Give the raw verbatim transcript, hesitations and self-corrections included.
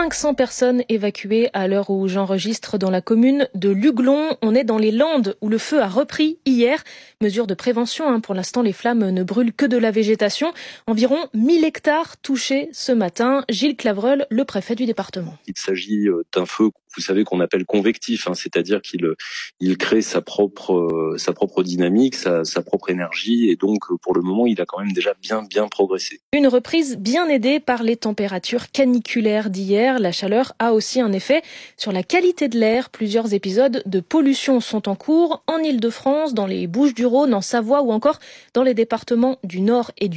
cinq cents personnes évacuées à l'heure où j'enregistre dans la commune de Luglon. On est dans les Landes où le feu a repris hier. Mesure de prévention, hein. Pour l'instant, les flammes ne brûlent que de la végétation. Environ mille hectares touchés ce matin. Gilles Clavreul, le préfet du département. Il s'agit d'un feu, vous savez, qu'on appelle convectif, hein, c'est-à-dire qu'il il crée sa propre sa propre dynamique, sa, sa propre énergie, et donc pour le moment, il a quand même déjà bien bien progressé. Une reprise bien aidée par les températures caniculaires d'hier. La chaleur a aussi un effet sur la qualité de l'air. Plusieurs épisodes de pollution sont en cours en Île-de-France, dans les Bouches-du-Rhône, en Savoie ou encore dans les départements du Nord et du